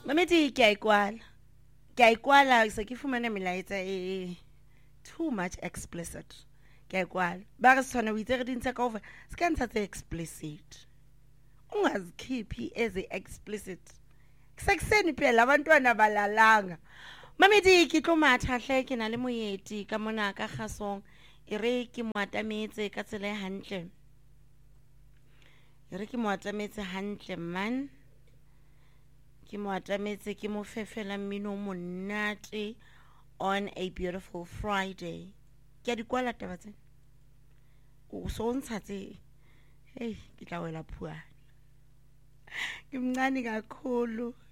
Mameti ke a ikwala se ke fumana melaetsa too much explicit ke a ikwala ba re sona o itse re dintse ka over se ka ntsha tse explicit ungazikhiphi eze explicit kusekuseni phela abantwana balalanga Mamedi ke tlo matha hle ke na le moyeti ka mona ka Gasong e re ke moatametse ka tsela e hantle e re ke moatametse hantle man ke moatametse ke mo fefela mmino monate on a beautiful Friday ke a di kwala taba tsena o so ntshatse hey ke tla wela phuana ke mncane kakhulu